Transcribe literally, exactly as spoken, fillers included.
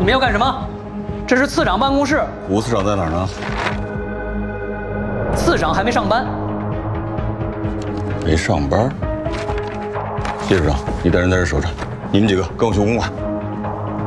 们要干什么？这是次长办公室。 吴次长在哪儿呢？ 次长还没上班。 没上班。谢市长，你带人在这守着，你们几个跟我去文馆。